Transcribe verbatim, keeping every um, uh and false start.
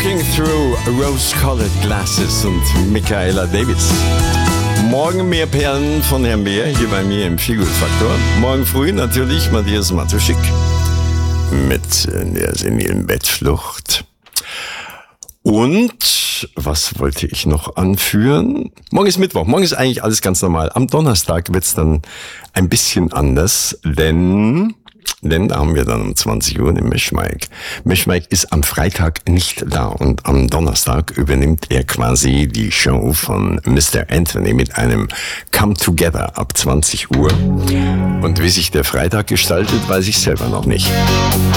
Looking Through Rose-Colored Glasses und Michaela Davis. Morgen mehr Perlen von Herrn Beer hier bei mir im Feelgood-Faktor. Morgen früh natürlich Matthias Matuschik mit der senilen Bettflucht. Und was wollte ich noch anführen? Morgen ist Mittwoch. Morgen ist eigentlich alles ganz normal. Am Donnerstag wird's dann ein bisschen anders, denn... Denn da haben wir dann um zwanzig Uhr den Mischmike. Mischmike ist am Freitag nicht da und am Donnerstag übernimmt er quasi die Show von Mister Anthony mit einem Come Together ab zwanzig Uhr. Und wie sich der Freitag gestaltet, weiß ich selber noch nicht.